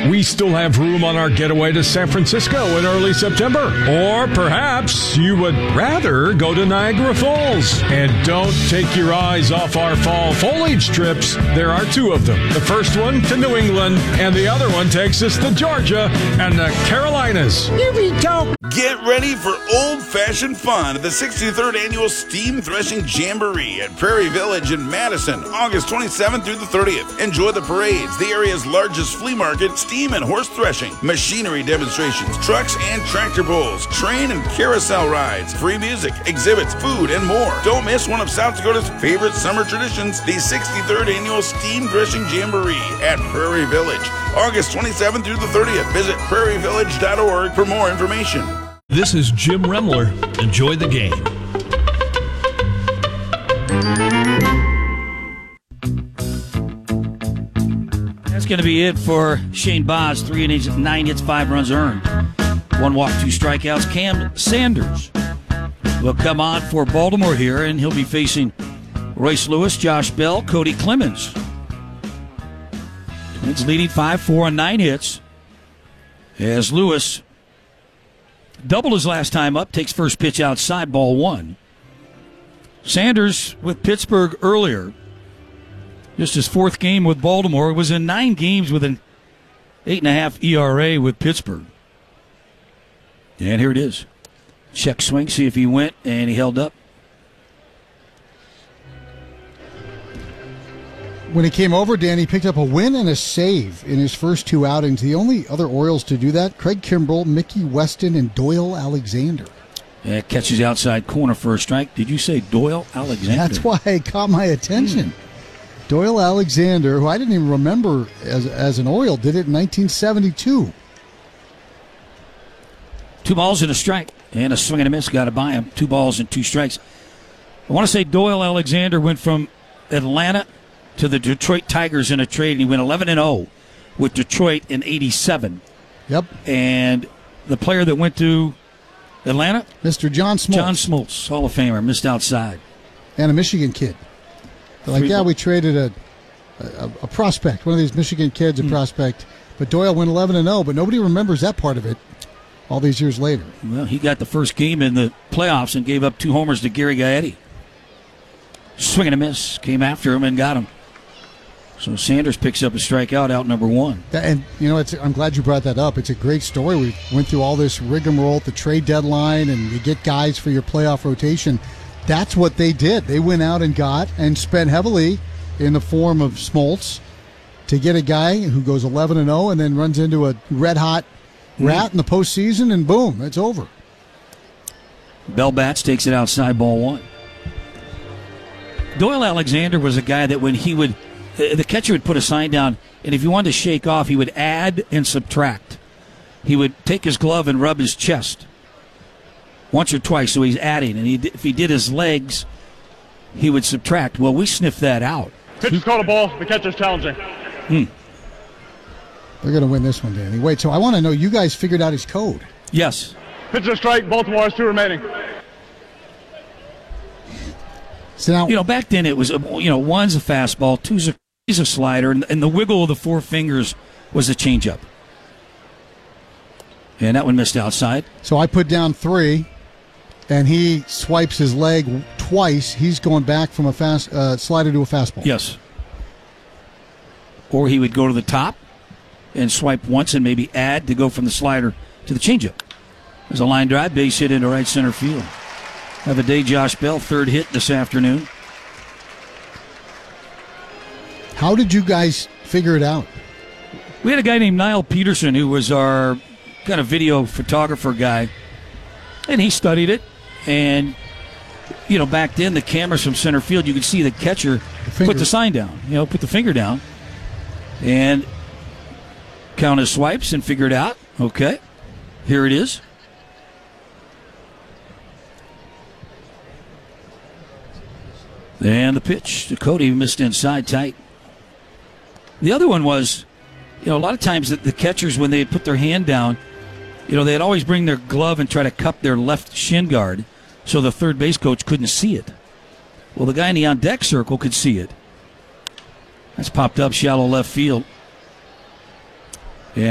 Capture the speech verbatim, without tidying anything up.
we still have room on our getaway to San Francisco in early September. Or perhaps you would rather go to Niagara Falls. And don't take your eyes off our fall foliage trips. There are two of them. The first one to New England, and the other one takes us to Georgia and the Carolinas. Here we go. Get ready for old-fashioned fun at the sixty-third Annual Steam Threshing Jamboree at Prairie Village in Madison, August twenty-seventh through the thirtieth. Enjoy the parades, the area's largest flea market, steam and horse threshing, machinery demonstrations, trucks and tractor pulls, train and carousel rides, free music, exhibits, food, and more. Don't miss one of South Dakota's favorite summer traditions, the sixty-third Annual Steam Threshing Jamboree at Prairie Village, August twenty-seventh through the thirtieth. Visit prairie village dot org for more information. This is Jim Remler. Enjoy the game. That's going to be it for Shane Boz. Three innings, nine hits, five runs earned. One walk, two strikeouts. Cam Sanders will come on for Baltimore here, and he'll be facing Royce Lewis, Josh Bell, Cody Clemens. Twins leading five four on nine hits as Lewis doubled his last time up, takes first pitch outside, ball one. Sanders with Pittsburgh earlier, just his fourth game with Baltimore, was in nine games with an eight and a half E R A with Pittsburgh. And here it is. Check swing, see if he went, and he held up. When he came over, Dan, he picked up a win and a save in his first two outings. The only other Orioles to do that, Craig Kimbrell, Mickey Weston, and Doyle Alexander. Yeah, catches the outside corner for a strike. Did you say Doyle Alexander? That's why it caught my attention. Mm. Doyle Alexander, who I didn't even remember as, as an Oriole, did it in nineteen seventy-two. Two balls and a strike. And a swing and a miss. Got to buy him. Two balls and two strikes. I want to say Doyle Alexander went from Atlanta to the Detroit Tigers in a trade, and he went eleven and oh with Detroit in eighty-seven. Yep. And the player that went to Atlanta? Mister John Smoltz. John Smoltz, Hall of Famer, missed outside. And a Michigan kid. They're like, Three yeah, ball. we traded a, a a prospect, one of these Michigan kids, a mm. prospect. But Doyle went eleven and oh, but nobody remembers that part of it all these years later. Well, he got the first game in the playoffs and gave up two homers to Gary Gaetti. Swing and a miss. Came after him and got him. So Sanders picks up a strikeout, out number one. That, and, you know, it's, I'm glad you brought that up. It's a great story. We went through all this rigmarole at the trade deadline, and you get guys for your playoff rotation. That's what they did. They went out and got and spent heavily in the form of Smoltz to get a guy who goes eleven and oh and then runs into a red-hot rat mm. in the postseason, and boom, it's over. Bell bats, takes it outside, ball one. Doyle Alexander was a guy that when he would, the catcher would put a sign down, and if he wanted to shake off, he would add and subtract. He would take his glove and rub his chest once or twice, so he's adding. And he, if he did his legs, he would subtract. Well, we sniffed that out. Pitch is called a ball. The catcher's challenging. Hmm. They're going to win this one, Danny. Wait, so I want to know, you guys figured out his code. Yes. Pitch is a strike. Baltimore has two remaining. So now, you know, back then it was, you know, one's a fastball, two's a, two's a slider, and, and the wiggle of the four fingers was a changeup. And that one missed outside. So I put down three, and he swipes his leg twice. He's going back from a fast uh, slider to a fastball. Yes. Or he would go to the top and swipe once and maybe add to go from the slider to the changeup. There's a line drive, base hit into right center field. Have a day, Josh Bell, third hit this afternoon. How did you guys figure it out? We had a guy named Niall Peterson who was our kind of video photographer guy, and he studied it. And, you know, back then the cameras from center field, you could see the catcher the put the sign down, you know, put the finger down, and count his swipes and figure it out. Okay, here it is. And the pitch to Cody, missed inside tight. The other one was, you know, a lot of times the, the catchers, when they put their hand down, you know, they'd always bring their glove and try to cup their left shin guard so the third base coach couldn't see it. Well, the guy in the on-deck circle could see it. That's popped up shallow left field.